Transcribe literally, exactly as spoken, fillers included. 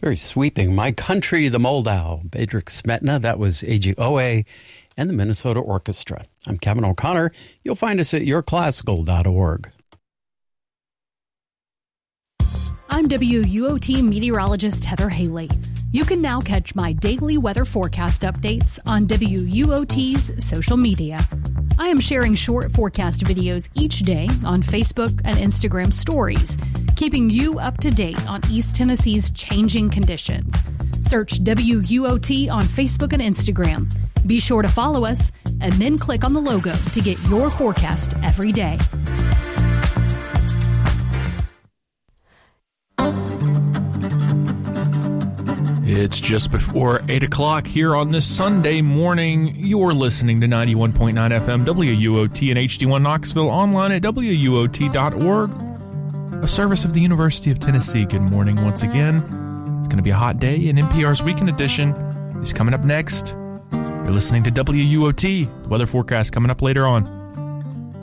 Very sweeping. My Country, the Moldau, Bedřich Smetana, that was A G O A, and the Minnesota Orchestra. I'm Kevin O'Connor. You'll find us at your classical dot org. I'm W U O T meteorologist Heather Haley. You can now catch my daily weather forecast updates on W U O T's social media. I am sharing short forecast videos each day on Facebook and Instagram stories, keeping you up to date on East Tennessee's changing conditions. Search W U O T on Facebook and Instagram. Be sure to follow us and then click on the logo to get your forecast every day. It's just before eight o'clock here on this Sunday morning. You're listening to ninety-one point nine F M W U O T and H D one Knoxville, online at W U O T dot org. A service of the University of Tennessee. Good morning once again. It's going to be a hot day, and N P R's Weekend Edition is coming up next. You're listening to W U O T. The weather forecast coming up later on.